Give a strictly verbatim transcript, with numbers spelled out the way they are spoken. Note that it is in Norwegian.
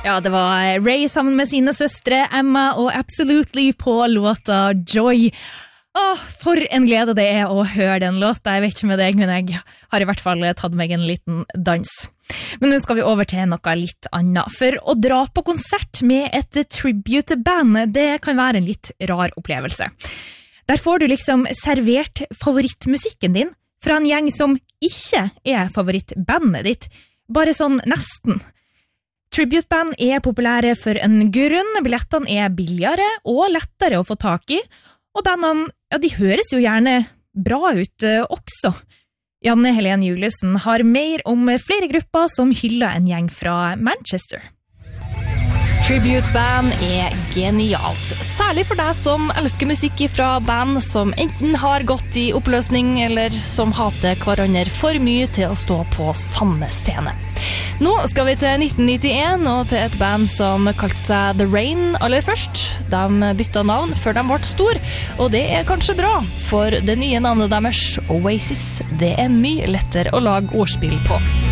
Ja, det var Ray sammen med sine søstre Emma og Absolutely på låta Joy. Åh, for en glede det er å høre den låta. Jeg vet ikke med deg, men jeg har i hvert fall tatt meg en liten dans. Men nå skal vi over til noe litt annet. For å dra på konsert med et tribute-band, det kan være en litt rar opplevelse. Der får du liksom servert favorittmusikken din fra en gjeng som ikke er favorittbandet ditt, bare sånn nesten. Tribute-band er populære for en grunn, billettene er billigere og lettere å få tak i, og bandene, ja, de høres jo gjerne bra ut uh, også. Janne Helene Juliussen har mer om flere grupper som hyller en gjeng fra Manchester. Tribute-band er genialt, særlig for deg som elsker musikk fra band som enten har gått i oppløsning eller som hater hverandre for mye til å stå på samme scene. Nå skal vi til nitten nittien og til et band som kalte seg The Rain aller først. De bytta navn før de ble stor, og det er kanskje bra, for det nye navnet deres, Oasis, det er mye lettere å lage ordspill på.